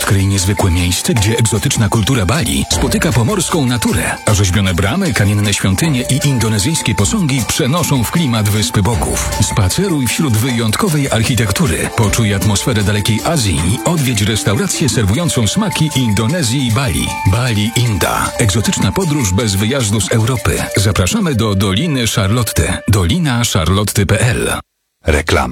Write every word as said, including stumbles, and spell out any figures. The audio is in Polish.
Odkryj niezwykłe miejsce, gdzie egzotyczna kultura Bali spotyka pomorską naturę, a rzeźbione bramy, kamienne świątynie i indonezyjskie posągi przenoszą w klimat Wyspy Bogów. Spaceruj wśród wyjątkowej architektury, poczuj atmosferę dalekiej Azji i odwiedź restaurację serwującą smaki Indonezji i Bali. Bali Inda. Egzotyczna podróż bez wyjazdu z Europy. Zapraszamy do Doliny Charlotte. dolina charlotte kropka p l. Reklama.